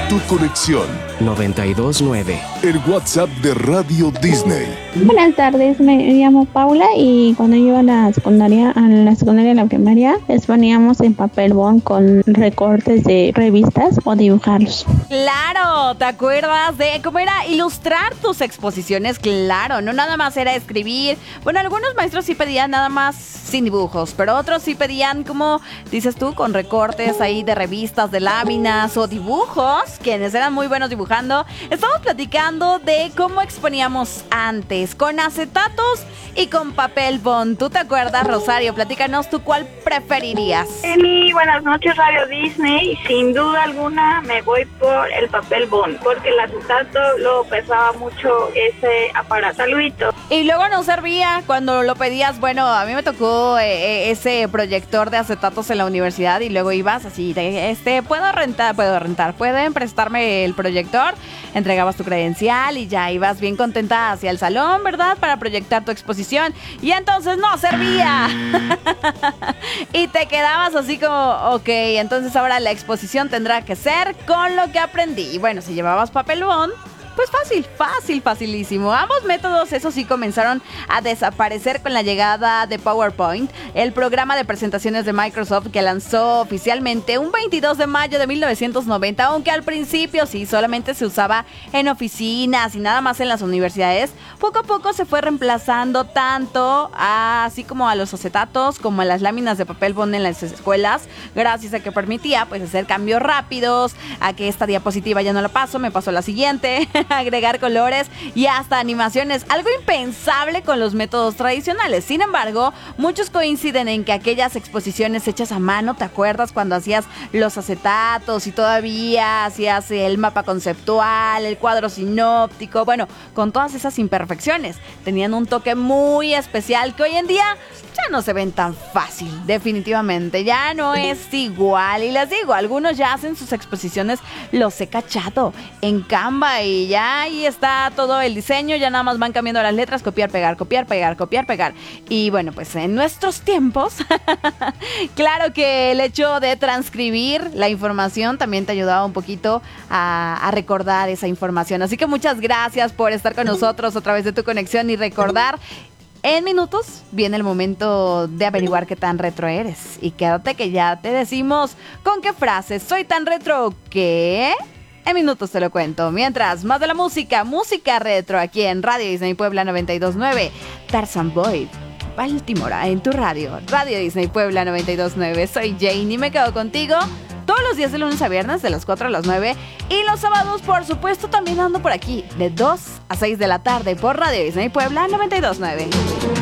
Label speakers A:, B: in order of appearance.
A: tu conexión.
B: 92.9.
A: El WhatsApp de Radio Disney.
C: Buenas tardes, me llamo Paula y cuando yo iba a la secundaria y la primaria, les poníamos en papel bond con recortes de revistas o dibujarlos.
D: Claro, ¿te acuerdas de cómo era ilustrar tus exposiciones? Claro, no nada más era escribir. Bueno, algunos maestros sí pedían nada más sin dibujos, pero otros sí pedían, como dices tú, con recortes ahí de revistas, de láminas o dibujos, quienes eran muy buenos dibujando. Estamos platicando de cómo exponíamos antes, con acetatos y con papel bond. ¿Tú te acuerdas, Rosario? Platícanos tú cuál preferirías.
E: Buenas noches, Radio Disney. Sin duda alguna me voy por el papel bond, porque el acetato lo pesaba mucho ese aparato. Saludito.
D: Y luego no servía cuando lo pedías. Bueno, a mí me tocó ese proyector de acetatos en la universidad y luego ibas así, puedo rentar, pueden prestarme el proyector, entregabas tu credencial y ya ibas bien contenta hacia el salón, ¿verdad? Para proyectar tu exposición y entonces no servía. Y te quedabas así como, ok, entonces ahora la exposición tendrá que ser con lo que aprendí. Y bueno, si llevabas papel bond, pues facilísimo. Ambos métodos, eso sí, comenzaron a desaparecer con la llegada de PowerPoint, el programa de presentaciones de Microsoft que lanzó oficialmente un 22 de mayo de 1990, aunque al principio sí, solamente se usaba en oficinas y nada más en las universidades. Poco a poco se fue reemplazando tanto así como a los acetatos como a las láminas de papel bond en las escuelas, gracias a que permitía pues hacer cambios rápidos, a que esta diapositiva ya no la paso, me paso a la siguiente, agregar colores y hasta animaciones, algo impensable con los métodos tradicionales. Sin embargo, muchos coinciden en que aquellas exposiciones hechas a mano, ¿te acuerdas cuando hacías los acetatos y todavía hacías el mapa conceptual, el cuadro sinóptico? Bueno, con todas esas imperfecciones, tenían un toque muy especial que hoy en día ya no se ven tan fácil, definitivamente, ya no es igual. Y les digo, algunos ya hacen sus exposiciones, los he cachado en Canva y ya ahí está todo el diseño, ya nada más van cambiando las letras, copiar, pegar. Y bueno, pues en nuestros tiempos, claro que el hecho de transcribir la información también te ayudaba un poquito a recordar esa información. Así que muchas gracias por estar con nosotros a través de tu conexión y recordar. En minutos viene el momento de averiguar qué tan retro eres. Y quédate que ya te decimos con qué frases soy tan retro que... En minutos te lo cuento. Mientras, más de la música retro aquí en Radio Disney Puebla 92.9. Tarzan Boy, Baltimore, en tu radio. Radio Disney Puebla 92.9. Soy Jane y me quedo contigo todos los días de lunes a viernes de las 4 a las 9 y los sábados, por supuesto, también ando por aquí de 2 a 6 de la tarde por Radio Disney Puebla 92.9.